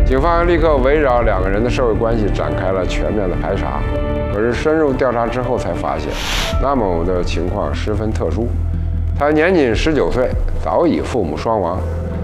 警方立刻围绕两个人的社会关系展开了全面的排查。可是深入调查之后才发现，那某的情况十分特殊。他年仅19岁，早已父母双亡，